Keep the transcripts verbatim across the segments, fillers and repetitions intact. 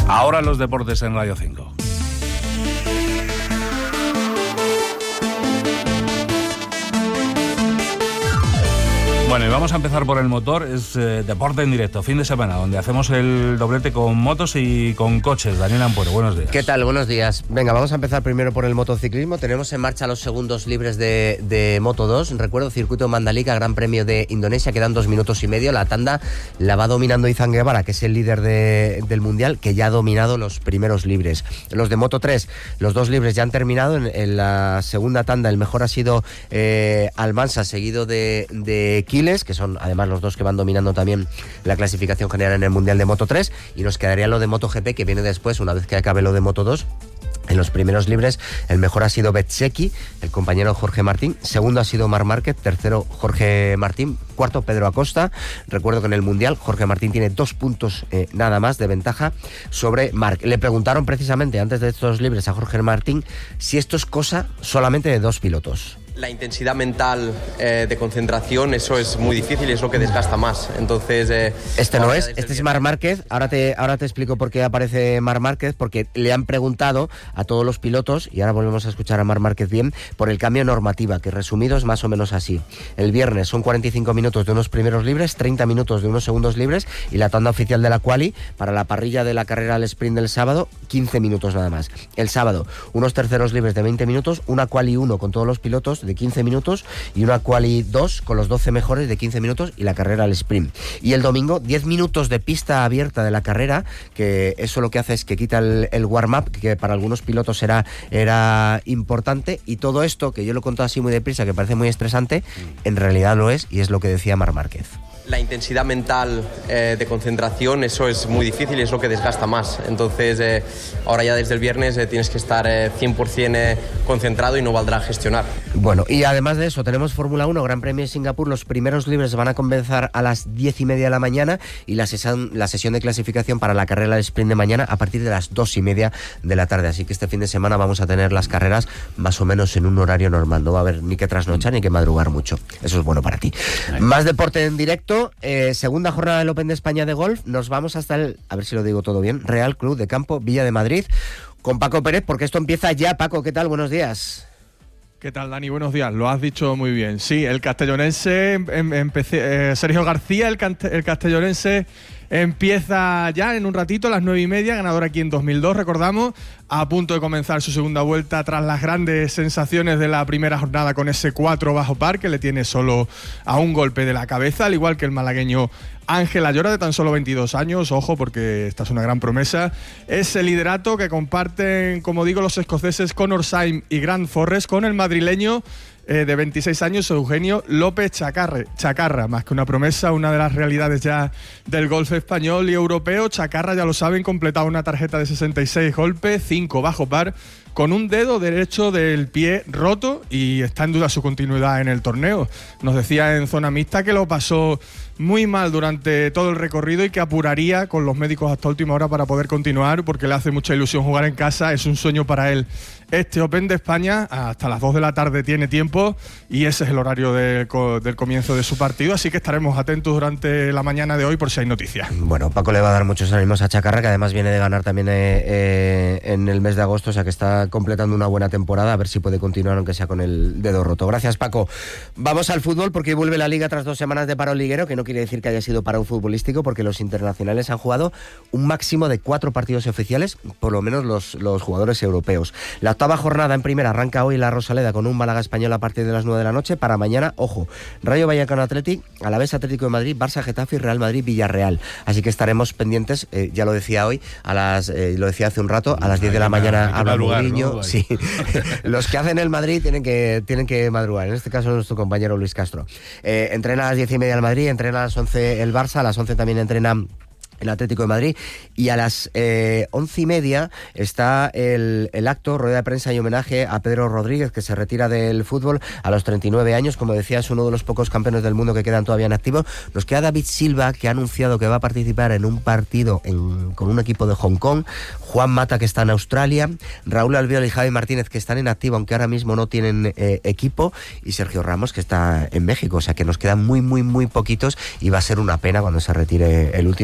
Ahora los deportes en Radio cinco. Bueno, y vamos a empezar por el motor. Es eh, deporte en directo, fin de semana, donde hacemos el doblete con motos y con coches. Daniel Ampuero, buenos días. ¿Qué tal? Buenos días. Venga, vamos a empezar primero por el motociclismo. Tenemos en marcha los segundos libres de, de Moto dos. Recuerdo, circuito Mandalika, Gran Premio de Indonesia, quedan dos minutos y medio. La tanda la va dominando Izan Guevara, que es el líder de, del Mundial, que ya ha dominado los primeros libres. Los de Moto tres, los dos libres ya han terminado. En, en la segunda tanda el mejor ha sido eh, Almansa, seguido de, de Quiles, que son además los dos que van dominando también la clasificación general en el Mundial de Moto tres, y nos quedaría lo de MotoGP, que viene después, una vez que acabe lo de Moto dos. En los primeros libres, el mejor ha sido Bezzecchi, el compañero Jorge Martín. Segundo ha sido Marc Márquez. Tercero, Jorge Martín. Cuarto, Pedro Acosta. Recuerdo que en el Mundial, Jorge Martín tiene dos puntos eh, nada más de ventaja sobre Marc. Le preguntaron precisamente antes de estos libres a Jorge Martín si esto es cosa solamente de dos pilotos. La intensidad mental eh, de concentración, eso es muy difícil y es lo que desgasta más. Entonces, eh, este no es, este es Marc Márquez. Ahora te, ahora te explico por qué aparece Marc Márquez, porque le han preguntado a todos los pilotos, y ahora volvemos a escuchar a Marc Márquez bien, por el cambio de normativa, que resumido es más o menos así. El viernes son cuarenta y cinco minutos de unos primeros libres, treinta minutos de unos segundos libres, y la tanda oficial de la quali para la parrilla de la carrera al sprint del sábado, quince minutos nada más. El sábado, unos terceros libres de veinte minutos, una quali uno con todos los pilotos de quince minutos y una quali dos con los doce mejores de quince minutos y la carrera al sprint. Y el domingo, diez minutos de pista abierta de la carrera, que eso lo que hace es que quita el, el warm-up, que para algunos pilotos era, era importante, y todo esto, que yo lo he contado así muy deprisa, que parece muy estresante, en realidad lo es, y es lo que decía Marc Márquez. La intensidad mental eh, de concentración, eso es muy difícil y es lo que desgasta más. Entonces, eh, ahora ya desde el viernes eh, tienes que estar eh, cien por ciento eh, concentrado y no valdrá gestionar. Bueno, y además de eso, tenemos Fórmula uno, Gran Premio de Singapur. Los primeros libres van a comenzar a las diez y media de la mañana, y la sesión, la sesión de clasificación para la carrera del sprint de mañana a partir de las dos y media de la tarde. Así que este fin de semana vamos a tener las carreras más o menos en un horario normal. No va a haber ni que trasnochar ni que madrugar mucho. Eso es bueno para ti. Ay. Más deporte en directo. Eh, segunda jornada del Open de España de golf. Nos vamos hasta el, a ver si lo digo todo bien, Real Club de Campo Villa de Madrid, con Paco Pérez, porque esto empieza ya. Paco, ¿qué tal? Buenos días. ¿Qué tal, Dani? Buenos días. Lo has dicho muy bien. Sí, el castellonense, em, empecé, eh, Sergio García, el, el castellonense empieza ya en un ratito, a las nueve y media, ganador aquí en dos mil dos, recordamos, a punto de comenzar su segunda vuelta tras las grandes sensaciones de la primera jornada con ese cuatro bajo par, que le tiene solo a un golpe de la cabeza, al igual que el malagueño Ángel Ayora, de tan solo veintidós años, ojo, porque esta es una gran promesa. Es el liderato que comparten, como digo, los escoceses Conor Syme y Grant Forrest con el madrileño eh, de veintiséis años, Eugenio López Chacarre, Chacarra. Más que una promesa, una de las realidades ya del golf español y europeo. Chacarra, ya lo saben, completaba una tarjeta de sesenta y seis golpes, cinco bajo par, con un dedo derecho del pie roto, y está en duda su continuidad en el torneo. Nos decía en zona mixta que lo pasó muy mal durante todo el recorrido y que apuraría con los médicos hasta última hora para poder continuar, porque le hace mucha ilusión jugar en casa, es un sueño para él. Este Open de España hasta las dos de la tarde tiene tiempo, y ese es el horario de, del comienzo de su partido, así que estaremos atentos durante la mañana de hoy por si hay noticias. Bueno, Paco le va a dar muchos ánimos a Chacarra, que además viene de ganar también eh, eh, en el mes de agosto, o sea que está completando una buena temporada, a ver si puede continuar aunque sea con el dedo roto. Gracias, Paco. Vamos al fútbol, porque vuelve la Liga tras dos semanas de paro liguero, que no quiere decir que haya sido paro futbolístico, porque los internacionales han jugado un máximo de cuatro partidos oficiales, por lo menos los, los jugadores europeos. La octava jornada en primera arranca hoy la Rosaleda con un Málaga Español a partir de las nueve de la noche. Para mañana, ojo, Rayo Vallecano Athletic, Alavés Atlético de Madrid, Barça Getafe y Real Madrid Villarreal. Así que estaremos pendientes, eh, ya lo decía hoy, a las eh, lo decía hace un rato, a las diez de la mañana habla Mourinho. ¿No? Sí. Los que hacen el Madrid tienen que, tienen que madrugar, en este caso nuestro compañero Luis Castro. Eh, entrena a las diez y media el Madrid, entrena a las once el Barça, a las once también entrena el Atlético de Madrid, y a las eh, once y media está el, el acto, rueda de prensa y homenaje a Pedro Rodríguez, que se retira del fútbol a los treinta y nueve años. Como decía, es uno de los pocos campeones del mundo que quedan todavía en activo. Nos queda David Silva, que ha anunciado que va a participar en un partido en, con un equipo de Hong Kong, Juan Mata, que está en Australia, Raúl Albiol y Javi Martínez, que están en activo, aunque ahora mismo no tienen eh, equipo, y Sergio Ramos, que está en México. O sea que nos quedan muy, muy, muy poquitos, y va a ser una pena cuando se retire el último, pero bueno,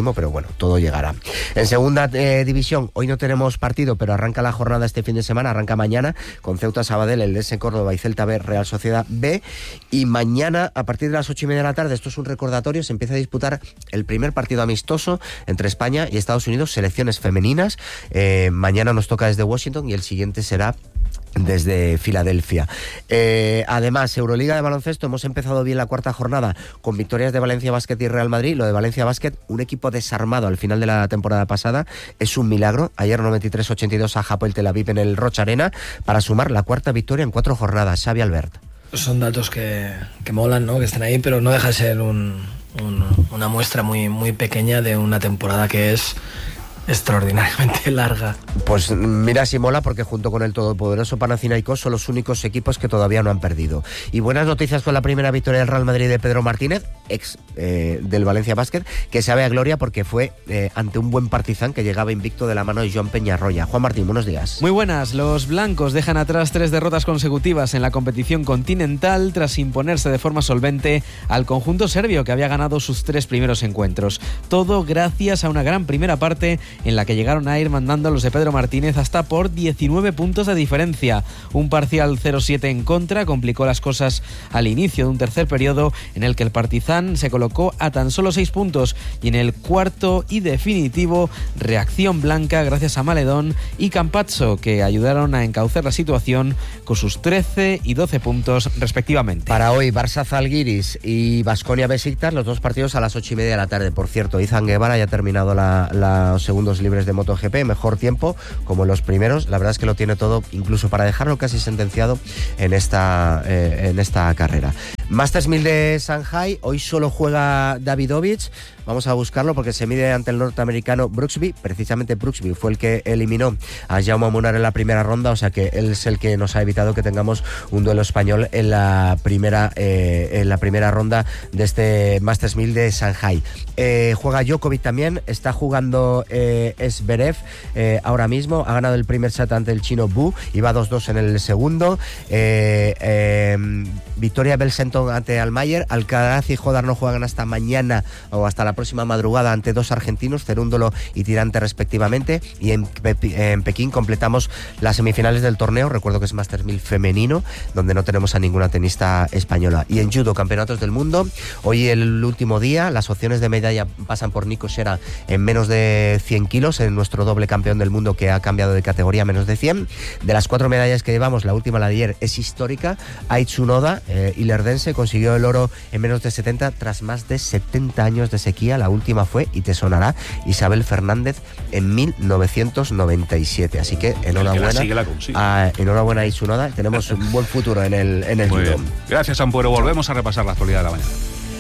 bueno, todo llegará. En segunda eh, división, hoy no tenemos partido, pero arranca la jornada este fin de semana, arranca mañana, con Ceuta Sabadell, el D S Córdoba y Celta B, Real Sociedad B, y mañana, a partir de las ocho y media de la tarde, esto es un recordatorio, se empieza a disputar el primer partido amistoso entre España y Estados Unidos, selecciones femeninas. Eh, mañana nos toca desde Washington y el siguiente será desde Filadelfia. Eh, además, Euroliga de baloncesto, hemos empezado bien la cuarta jornada con victorias de Valencia Basket y Real Madrid. Lo de Valencia Basket, un equipo desarmado al final de la temporada pasada, es un milagro. Ayer noventa y tres ochenta y dos a Hapoel Tel Aviv en el Roch Arena para sumar la cuarta victoria en cuatro jornadas. Xavi Albert. Son datos que, que molan, ¿no? Que estén ahí, pero no deja de ser un, un, una muestra muy, muy pequeña de una temporada que es extraordinariamente larga. Pues mira si mola, porque junto con el todopoderoso Panathinaikos son los únicos equipos que todavía no han perdido. Y buenas noticias con la primera victoria del Real Madrid de Pedro Martínez, ex eh, del Valencia Basket, que sabe a gloria porque fue eh, ante un buen Partizan que llegaba invicto de la mano de Joan Peñarroya. Juan Martín, buenos días. Muy buenas. Los blancos dejan atrás tres derrotas consecutivas en la competición continental tras imponerse de forma solvente al conjunto serbio, que había ganado sus tres primeros encuentros. Todo gracias a una gran primera parte en la que llegaron a ir mandando los de Pedro Martínez hasta por diecinueve puntos de diferencia. Un parcial cero siete en contra complicó las cosas al inicio de un tercer periodo en el que el Partizan se colocó a tan solo seis puntos, y en el cuarto y definitivo, reacción blanca gracias a Maledón y Campazzo, que ayudaron a encauzar la situación con sus trece y doce puntos respectivamente. Para hoy, Barça Zalgiris y Baskonia Besiktas, los dos partidos a las ocho y media de la tarde. Por cierto, Izan Guevara ya ha terminado la, la, los segundos libres de MotoGP, mejor tiempo como los primeros. La verdad es que lo tiene todo, incluso para dejarlo casi sentenciado en esta, eh, en esta carrera. Masters mil de Shanghai, hoy solo juega Davidovich. Vamos a buscarlo porque se mide ante el norteamericano Brooksby. Precisamente Brooksby fue el que eliminó a Jaume Munar en la primera ronda, o sea que él es el que nos ha evitado que tengamos un duelo español en la primera, eh, en la primera ronda de este Masters mil de Shanghai. Eh, juega Djokovic también, está jugando eh, Zverev eh, ahora mismo, ha ganado el primer set ante el chino Bu y va dos dos en el segundo. Eh, eh, victoria Belsenton ante Almayer. Alcaraz y Jodar no juegan hasta mañana o hasta la próxima madrugada ante dos argentinos, Cerúndolo y Tirante respectivamente, y en, Pe- en Pekín completamos las semifinales del torneo. Recuerdo que es Masters mil femenino, donde no tenemos a ninguna tenista española. Y en judo, campeonatos del mundo, hoy el último día, las opciones de medalla pasan por Nico Shera en menos de cien kilos, en nuestro doble campeón del mundo que ha cambiado de categoría a menos de cien. De las cuatro medallas que llevamos, la última, la de ayer, es histórica. Ai Tsunoda, eh, ilerdense, consiguió el oro en menos de setenta tras más de setenta años de sequía. La última fue, y te sonará, Isabel Fernández en mil novecientos noventa y siete. Así que enhorabuena a, enhorabuena a Tsunoda. Tenemos un buen futuro en el, en el judo. Gracias, Ampuero. Volvemos a repasar la actualidad de la mañana.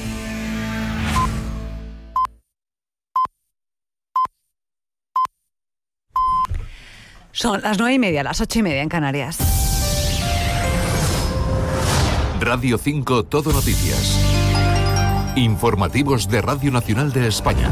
Son las nueve y media, las ocho y media en Canarias. Radio cinco Todo Noticias. Informativos de Radio Nacional de España.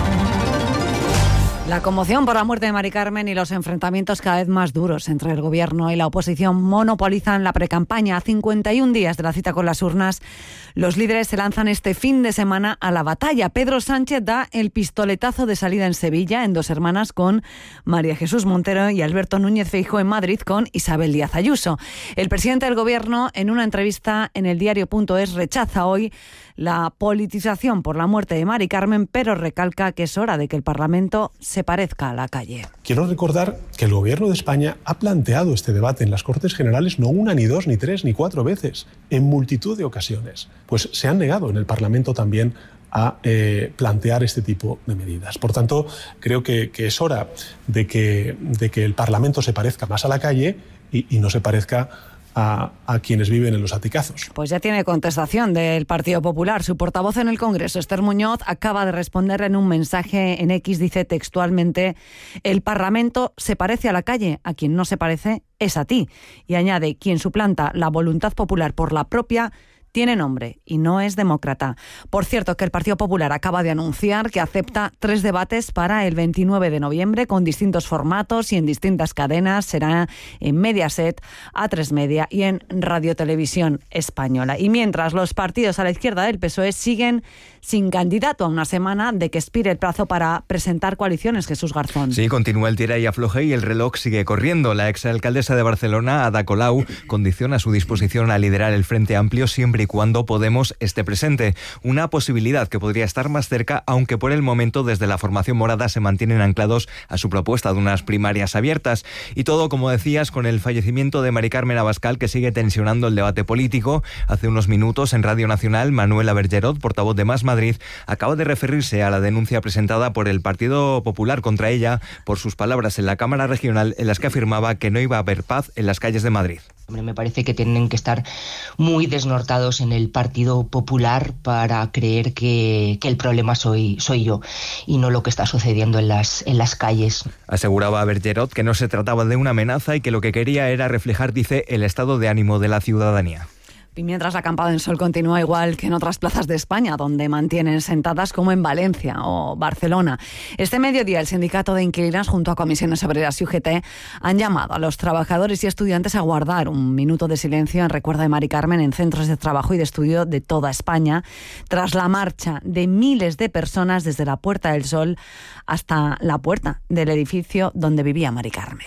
La conmoción por la muerte de Mari Carmen y los enfrentamientos cada vez más duros entre el gobierno y la oposición monopolizan la precampaña. A cincuenta y un días de la cita con las urnas, los líderes se lanzan este fin de semana a la batalla. Pedro Sánchez da el pistoletazo de salida en Sevilla, en Dos Hermanas, con María Jesús Montero, y Alberto Núñez Feijóo en Madrid con Isabel Díaz Ayuso. El presidente del gobierno, en una entrevista en el diario punto es, rechaza hoy la politización por la muerte de Mari Carmen, pero recalca que es hora de que el Parlamento se parezca a la calle. Quiero recordar que el Gobierno de España ha planteado este debate en las Cortes Generales no una, ni dos, ni tres, ni cuatro veces, en multitud de ocasiones. Pues se han negado en el Parlamento también a eh, plantear este tipo de medidas. Por tanto, creo que, que es hora de que, de que el Parlamento se parezca más a la calle y, y no se parezca A, a quienes viven en los aticazos. Pues ya tiene contestación del Partido Popular. Su portavoz en el Congreso, Esther Muñoz, acaba de responder en un mensaje en X. Dice textualmente: el Parlamento se parece a la calle, a quien no se parece es a ti. Y añade: quien suplanta la voluntad popular por la propia tiene nombre y no es demócrata. Por cierto, que el Partido Popular acaba de anunciar que acepta tres debates para el veintinueve de noviembre con distintos formatos y en distintas cadenas. Será en Mediaset, A tres Media y en Radio Televisión Española. Y mientras los partidos a la izquierda del P S O E siguen sin candidato a una semana de que expire el plazo para presentar coaliciones, Jesús Garzón. Sí, continúa el tira y afloje y el reloj sigue corriendo. La exalcaldesa de Barcelona, Ada Colau, condiciona su disposición a liderar el Frente Amplio siempre y cuando Podemos esté presente. Una posibilidad que podría estar más cerca, aunque por el momento desde la formación morada se mantienen anclados a su propuesta de unas primarias abiertas. Y todo, como decías, con el fallecimiento de Mari Carmen Abascal, que sigue tensionando el debate político. Hace unos minutos en Radio Nacional, Manuela Bergerot, portavoz de Más Madrid, acaba de referirse a la denuncia presentada por el Partido Popular contra ella por sus palabras en la Cámara Regional, en las que afirmaba que no iba a haber paz en las calles de Madrid. Me parece que tienen que estar muy desnortados en el Partido Popular para creer que, que el problema soy, soy yo y no lo que está sucediendo en las, en las calles. Aseguraba Bergerot que no se trataba de una amenaza y que lo que quería era reflejar, dice, el estado de ánimo de la ciudadanía. Y mientras la acampada en sol continúa igual que en otras plazas de España, donde mantienen sentadas como en Valencia o Barcelona. Este mediodía el sindicato de inquilinos junto a Comisiones Obreras y U G T han llamado a los trabajadores y estudiantes a guardar un minuto de silencio en recuerdo de Mari Carmen en centros de trabajo y de estudio de toda España, tras la marcha de miles de personas desde la Puerta del Sol hasta la puerta del edificio donde vivía Mari Carmen.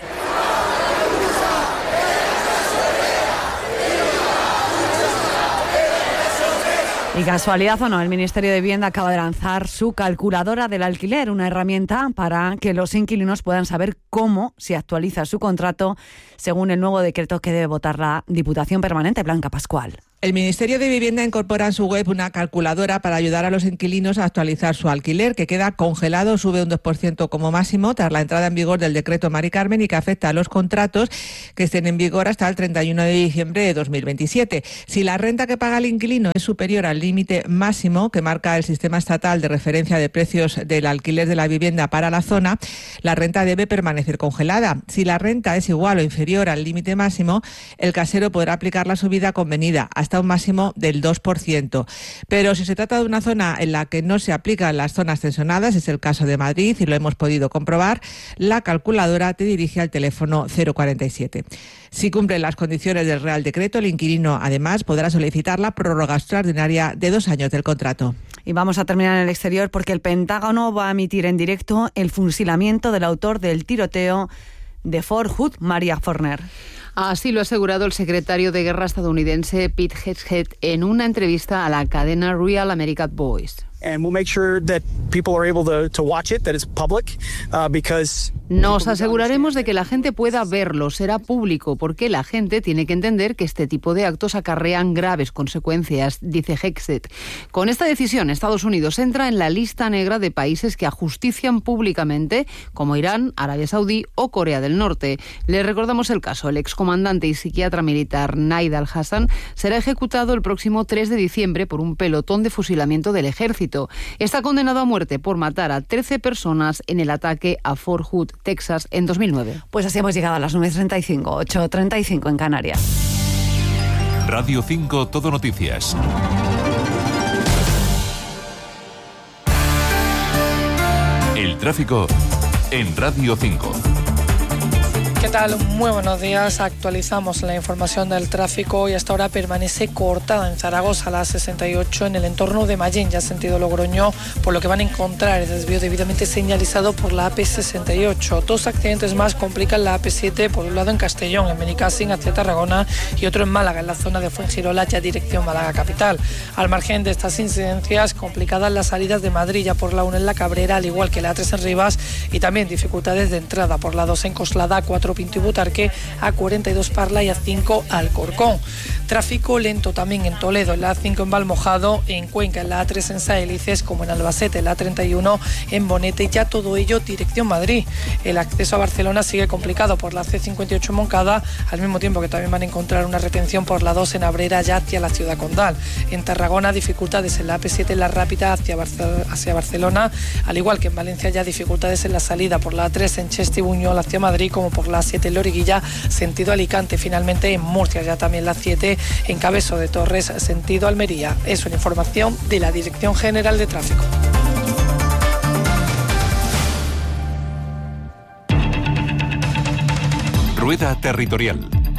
Y casualidad o no, el Ministerio de Vivienda acaba de lanzar su calculadora del alquiler, una herramienta para que los inquilinos puedan saber cómo se actualiza su contrato según el nuevo decreto que debe votar la Diputación Permanente. Blanca Pascual. El Ministerio de Vivienda incorpora en su web una calculadora para ayudar a los inquilinos a actualizar su alquiler, que queda congelado, sube un dos por ciento como máximo tras la entrada en vigor del decreto Mari Carmen y que afecta a los contratos que estén en vigor hasta el treinta y uno de diciembre de dos mil veintisiete. Si la renta que paga el inquilino es superior al límite máximo que marca el Sistema Estatal de Referencia de Precios del Alquiler de la Vivienda para la zona, la renta debe permanecer congelada. Si la renta es igual o inferior al límite máximo, el casero podrá aplicar la subida convenida hasta un máximo del dos por ciento. Pero si se trata de una zona en la que no se aplican las zonas tensionadas, es el caso de Madrid y lo hemos podido comprobar, la calculadora te dirige al teléfono cero cuarenta y siete. Si cumplen las condiciones del Real Decreto, el inquilino además podrá solicitar la prórroga extraordinaria de dos años del contrato. Y vamos a terminar en el exterior porque el Pentágono va a emitir en directo el fusilamiento del autor del tiroteo de Fort Hood, Maria Forner. Así lo ha asegurado el secretario de Guerra estadounidense Pete Hegseth en una entrevista a la cadena Real American Voice. Nos aseguraremos de que la gente pueda verlo, será público, porque la gente tiene que entender que este tipo de actos acarrean graves consecuencias, dice Hegseth. Con esta decisión, Estados Unidos entra en la lista negra de países que ajustician públicamente, como Irán, Arabia Saudí o Corea del Norte. Le recordamos el caso. El excomandante y psiquiatra militar Naid al-Hassan será ejecutado el próximo tres de diciembre por un pelotón de fusilamiento del ejército. Está condenado a muerte por matar a trece personas en el ataque a Fort Hood, Texas, en dos mil nueve. Pues así hemos llegado a las nueve treinta y cinco, ocho treinta y cinco en Canarias. Radio cinco Todo Noticias. El tráfico en Radio cinco. ¿Qué tal? Muy buenos días. Actualizamos la información del tráfico y hasta ahora permanece cortada en Zaragoza la sesenta y ocho en el entorno de Mallén, ya sentido Logroño, por lo que van a encontrar el desvío debidamente señalizado por la A P sesenta y ocho. Dos accidentes más complican la A P siete, por un lado en Castellón, en Benicàssim, hacia Tarragona, y otro en Málaga, en la zona de Fuengirola, ya dirección Málaga capital. Al margen de estas incidencias, complicadas las salidas de Madrid, ya por la uno en La Cabrera, al igual que la A tres en Rivas, y también dificultades de entrada por la dos en Coslada, A cuatro Pinto y Butarque, A cuarenta y dos Parla y A cinco Alcorcón. Tráfico lento también en Toledo, en la A cinco en Valmojado, en Cuenca, en la A tres en Saelices, como en Albacete, en la A treinta y uno en Bonete, ya todo ello dirección Madrid. El acceso a Barcelona sigue complicado por la C cincuenta y ocho en Moncada, al mismo tiempo que también van a encontrar una retención por la dos en Abrera, ya hacia la ciudad condal. En Tarragona, dificultades en la A P siete en la Rápida hacia, Barce- hacia Barcelona, al igual que en Valencia, ya dificultades en la salida por la A tres en Cheste y Buñol hacia Madrid, como por la la siete en Loriguilla, sentido Alicante. Finalmente en Murcia ya también la siete en Cabezo de Torres, sentido Almería. Es una información de la Dirección General de Tráfico. Rueda Territorial.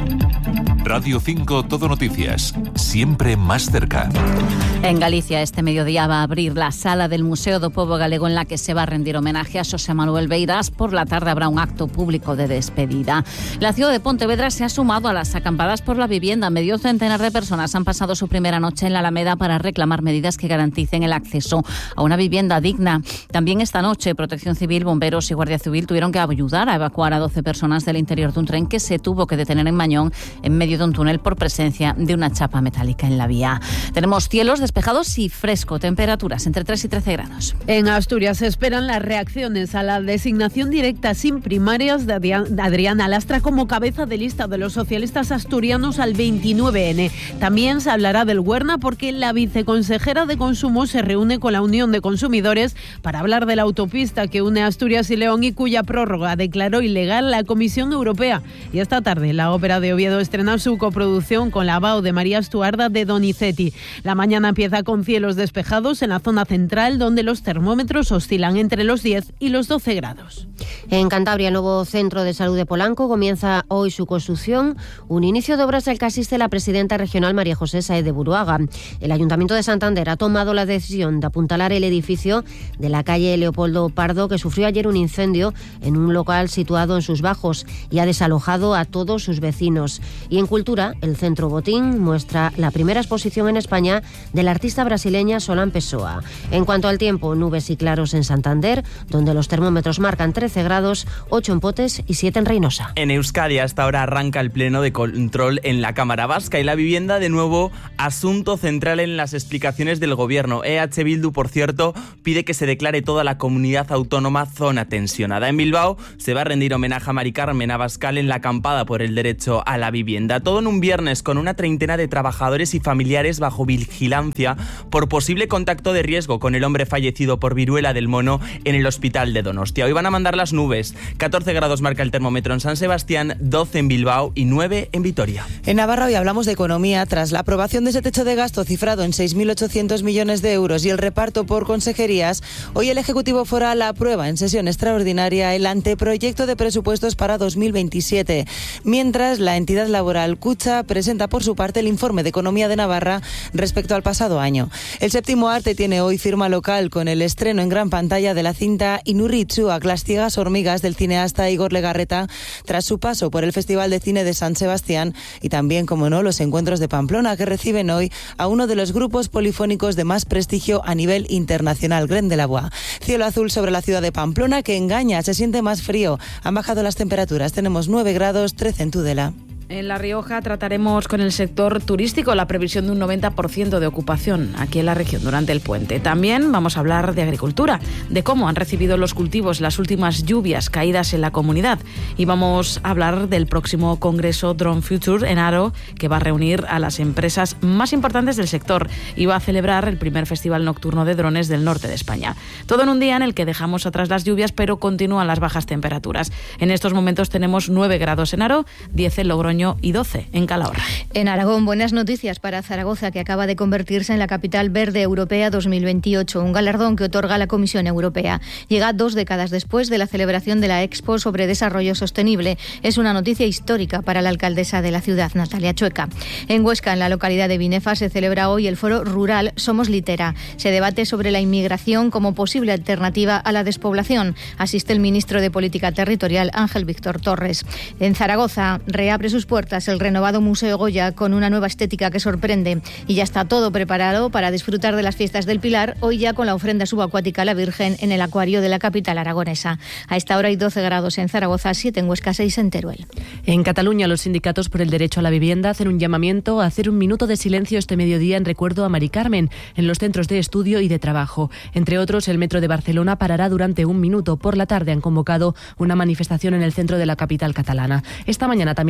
Radio cinco Todo Noticias, siempre más cerca. En Galicia este mediodía va a abrir la sala del Museo do Pobo Galego en la que se va a rendir homenaje a Xosé Manuel Beiras. Por la tarde habrá un acto público de despedida. La ciudad de Pontevedra se ha sumado a las acampadas por la vivienda. Medio centenar de personas han pasado su primera noche en la Alameda para reclamar medidas que garanticen el acceso a una vivienda digna. También esta noche Protección Civil, bomberos y Guardia Civil tuvieron que ayudar a evacuar a doce personas del interior de un tren que se tuvo que detener en Mañón en medio de un túnel por presencia de una chapa metálica en la vía. Tenemos cielos despejados y fresco, temperaturas entre tres y trece grados. En Asturias se esperan las reacciones a la designación directa sin primarias de Adriana Lastra como cabeza de lista de los socialistas asturianos al veintinueve ene. También se hablará del Huerna porque la viceconsejera de Consumo se reúne con la Unión de Consumidores para hablar de la autopista que une Asturias y León y cuya prórroga declaró ilegal la Comisión Europea. Y esta tarde la Ópera de Oviedo estrena su coproducción con la B A O de María Estuarda de Donizetti. La mañana empieza con cielos despejados en la zona central, donde los termómetros oscilan entre los diez y los doce grados. En Cantabria, el nuevo centro de salud de Polanco comienza hoy su construcción, un inicio de obras al que asiste la presidenta regional María José Sáez de Buruaga. El Ayuntamiento de Santander ha tomado la decisión de apuntalar el edificio de la calle Leopoldo Pardo, que sufrió ayer un incendio en un local situado en sus bajos y ha desalojado a todos sus vecinos. Y en cultura, el Centro Botín muestra la primera exposición en España de la artista brasileña Solan Pessoa. En cuanto al tiempo, nubes y claros en Santander, donde los termómetros marcan trece grados, ocho en Potes y siete en Reynosa. En Euskadi hasta ahora arranca el pleno de control en la Cámara Vasca y la vivienda de nuevo asunto central en las explicaciones del gobierno. E H Bildu, por cierto, pide que se declare toda la comunidad autónoma zona tensionada. En Bilbao se va a rendir homenaje a Mari Carmen Abascal en la acampada por el derecho a la vivienda. Todo en un viernes con una treintena de trabajadores y familiares bajo vigilancia por posible contacto de riesgo con el hombre fallecido por viruela del mono en el hospital de Donostia. Hoy van a mandar las nubes. catorce grados marca el termómetro en San Sebastián, doce en Bilbao y nueve en Vitoria. En Navarra hoy hablamos de economía. Tras la aprobación de ese techo de gasto cifrado en seis mil ochocientos millones de euros y el reparto por consejerías, hoy el Ejecutivo Foral aprueba en sesión extraordinaria el anteproyecto de presupuestos para dos mil veintisiete, mientras la entidad laboral Cucha presenta por su parte el informe de economía de Navarra respecto al pasado año. El Séptimo Arte tiene hoy firma local con el estreno en gran pantalla de la cinta Inurritxuak, las ciegas hormigas del cineasta Igor Legarreta, tras su paso por el Festival de Cine de San Sebastián y también, como no, los encuentros de Pamplona, que reciben hoy a uno de los grupos polifónicos de más prestigio a nivel internacional, Gren de la Bois. Cielo azul sobre la ciudad de Pamplona, que engaña, se siente más frío. Han bajado las temperaturas, tenemos nueve grados, trece en Tudela. En La Rioja trataremos con el sector turístico la previsión de un noventa por ciento de ocupación aquí en la región durante el puente. También vamos a hablar de agricultura, de cómo han recibido los cultivos las últimas lluvias caídas en la comunidad. Y vamos a hablar del próximo congreso Drone Future en Aro, que va a reunir a las empresas más importantes del sector y va a celebrar el primer festival nocturno de drones del norte de España. Todo en un día en el que dejamos atrás las lluvias, pero continúan las bajas temperaturas. En estos momentos tenemos nueve grados en Aro, diez en Logroño y doce en Calahorra. En Aragón, buenas noticias para Zaragoza, que acaba de convertirse en la capital verde europea dos mil veintiocho, un galardón que otorga la Comisión Europea. Llega dos décadas después de la celebración de la Expo sobre Desarrollo Sostenible. Es una noticia histórica para la alcaldesa de la ciudad, Natalia Chueca. En Huesca, en la localidad de Binefa, se celebra hoy el foro rural Somos Litera. Se debate sobre la inmigración como posible alternativa a la despoblación. Asiste el ministro de Política Territorial, Ángel Víctor Torres. En Zaragoza, reabre sus puertas el renovado Museo Goya con una nueva estética que sorprende, y ya está todo preparado para disfrutar de las fiestas del Pilar, hoy ya con la ofrenda subacuática a la Virgen en el acuario de la capital aragonesa. A esta hora hay doce grados en Zaragoza, siete en Huesca, seis en Teruel. En Cataluña, los sindicatos por el derecho a la vivienda hacen un llamamiento a hacer un minuto de silencio este mediodía en recuerdo a Mari Carmen en los centros de estudio y de trabajo. Entre otros, el Metro de Barcelona parará durante un minuto. Por la tarde han convocado una manifestación en el centro de la capital catalana. Esta mañana también hay movilización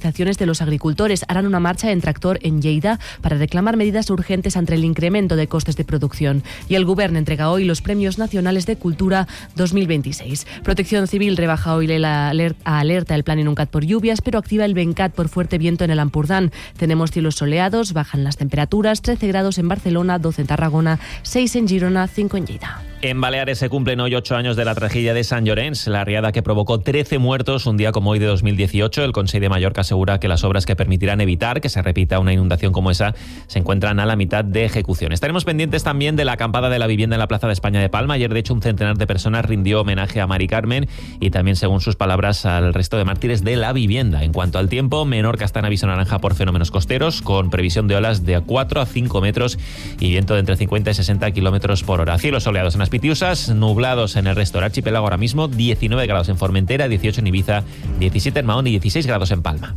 movilizaciones de los agricultores. Harán una marcha en tractor en Lleida para reclamar medidas urgentes ante el incremento de costes de producción. Y el Govern entrega hoy los Premios Nacionales de Cultura dos mil veintiséis. Protección Civil rebaja hoy la alerta el plan Inuncat por lluvias, pero activa el Bencat por fuerte viento en el Ampurdán. Tenemos cielos soleados, bajan las temperaturas, trece grados en Barcelona, doce en Tarragona, seis en Girona, cinco en Lleida. En Baleares se cumplen hoy ocho años de la tragedia de Sant Llorenç, la riada que provocó trece muertos un día como hoy de dos mil dieciocho. El Consell de Mallorca asegura que las obras que permitirán evitar que se repita una inundación como esa se encuentran a la mitad de ejecución. Estaremos pendientes también de la acampada de la vivienda en la Plaza de España de Palma. Ayer, de hecho, un centenar de personas rindió homenaje a Mari Carmen y también, según sus palabras, al resto de mártires de la vivienda. En cuanto al tiempo, Menorca está en aviso naranja por fenómenos costeros, con previsión de olas de cuatro a cinco metros y viento de entre cincuenta y sesenta kilómetros por hora. Cielos soleados en las Pitiusas, nublados en el resto del archipiélago ahora mismo, diecinueve grados en Formentera, dieciocho en Ibiza, diecisiete en Mahón y dieciséis grados en Palma.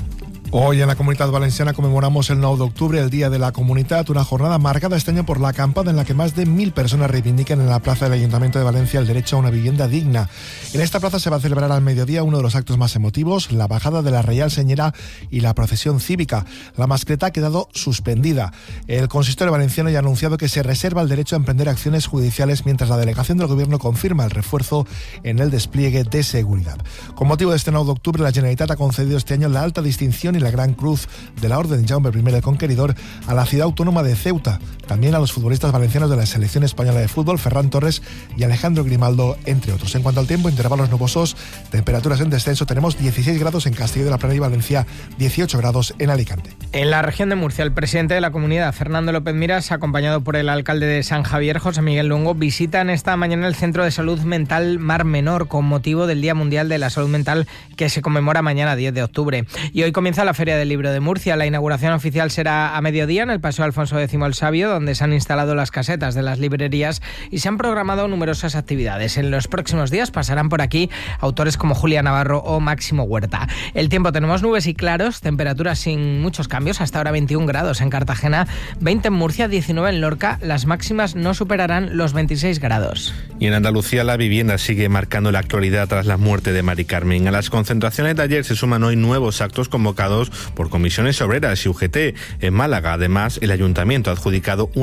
Hoy en la Comunitat Valenciana conmemoramos el nueve de octubre, el Día de la Comunitat, una jornada marcada este año por la acampada en la que más de mil personas reivindican en la plaza del Ayuntamiento de Valencia el derecho a una vivienda digna. En esta plaza se va a celebrar al mediodía uno de los actos más emotivos, la bajada de la Real Señera y la procesión cívica. La mascleta ha quedado suspendida. El consistorio valenciano ya ha anunciado que se reserva el derecho a emprender acciones judiciales mientras la delegación del Gobierno confirma el refuerzo en el despliegue de seguridad. Con motivo de este nueve de octubre, la Generalitat ha concedido este año la alta distinción y la Gran Cruz de la Orden Jaume primero el Conqueridor a la ciudad autónoma de Ceuta, también a los futbolistas valencianos de la selección española de fútbol, Ferran Torres y Alejandro Grimaldo, entre otros. En cuanto al tiempo, intervalos nubosos, temperaturas en descenso, tenemos dieciséis grados en Castilla de la Plana y Valencia, dieciocho grados en Alicante. En la región de Murcia, el presidente de la comunidad, Fernando López Miras, acompañado por el alcalde de San Javier, José Miguel Luengo, visitan esta mañana el Centro de Salud Mental Mar Menor con motivo del Día Mundial de la Salud Mental que se conmemora mañana diez de octubre. Y hoy comienza la Feria del Libro de Murcia. La inauguración oficial será a mediodía en el Paseo Alfonso X el Sabio, donde se han instalado las casetas de las librerías y se han programado numerosas actividades. En los próximos días pasarán por aquí autores como Julia Navarro o Máximo Huerta. El tiempo, tenemos nubes y claros, temperaturas sin muchos cambios, hasta ahora veintiún grados en Cartagena, veinte en Murcia, diecinueve en Lorca, las máximas no superarán los veintiséis grados. Y en Andalucía la vivienda sigue marcando la actualidad tras la muerte de Mari Carmen. A las concentraciones de ayer se suman hoy nuevos actos convocados por comisiones obreras y U G T. En Málaga, además, el ayuntamiento ha adjudicado un